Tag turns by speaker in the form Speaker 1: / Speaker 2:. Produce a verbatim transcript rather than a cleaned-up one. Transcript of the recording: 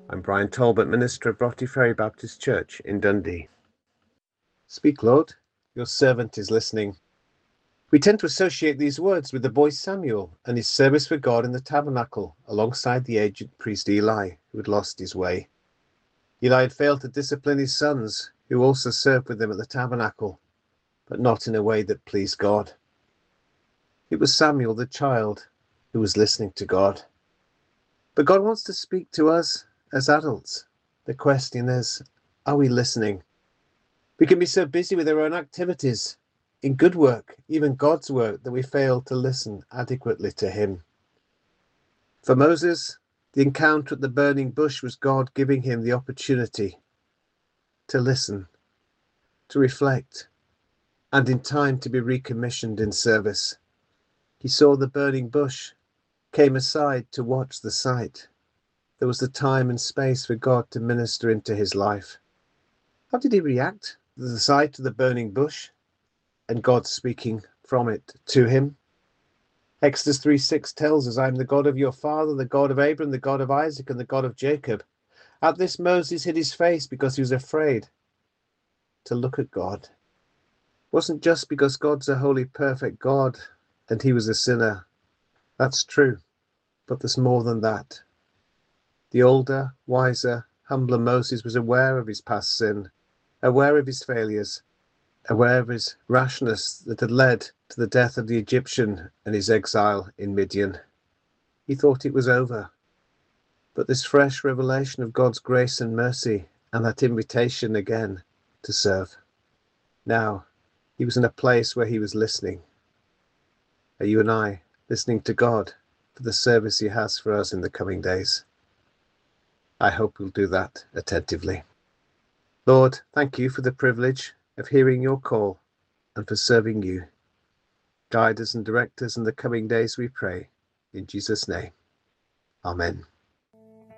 Speaker 1: I'm Brian Talbot, minister of Broughty Ferry Baptist Church in Dundee. Speak, Lord, your servant is listening. We tend to associate these words with the boy Samuel and his service for God in the tabernacle alongside the aged priest Eli, who had lost his way. Eli had failed to discipline his sons, who also served with him at the tabernacle, but not in a way that pleased God. It was Samuel, the child, who was listening to God. But God wants to speak to us as adults. The question is, are we listening? We can be so busy with our own activities, in good work, even God's work, that we fail to listen adequately to him. For Moses, the encounter at the burning bush was God giving him the opportunity to listen, to reflect, and in time to be recommissioned in service. He saw the burning bush, came aside to watch the sight. There was the time and space for God to minister into his life. How did he react to the sight of the burning bush and God speaking from it to him? Exodus three six tells us, I am the God of your father, the God of Abraham, the God of Isaac, and the God of Jacob. At this Moses hid his face because he was afraid to look at God. It wasn't just because God's a holy, perfect God and he was a sinner. That's true, but there's more than that. The older, wiser, humbler Moses was aware of his past sin, aware of his failures, aware of his rashness that had led to the death of the Egyptian and his exile in Midian. He thought it was over. But this fresh revelation of God's grace and mercy and that invitation again to serve. Now, he was in a place where he was listening. Are you and I listening to God for the service he has for us in the coming days? I hope we'll do that attentively. Lord, thank you for the privilege of hearing your call and for serving you. Guide us and direct us in the coming days, we pray. In Jesus' name, amen.